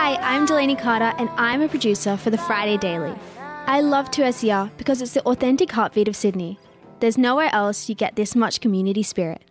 Hi, I'm Delaney Carter and I'm a producer for the Friday Daily. I love 2SER because it's the authentic heartbeat of Sydney. There's nowhere else you get this much community spirit.